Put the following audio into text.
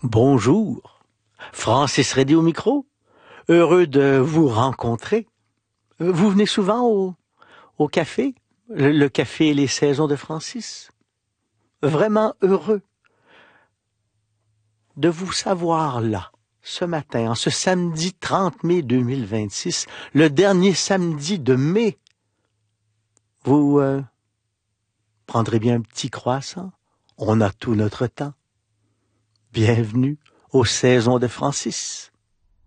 Bonjour, Francis Redé au micro. Heureux de vous rencontrer. Vous venez souvent au café, le café et les saisons de Francis. Vraiment heureux de vous savoir là, ce matin, en ce samedi 30 mai 2026, le dernier samedi de mai. Vous prendrez bien un petit croissant? On a tout notre temps. Bienvenue aux saisons de Francis.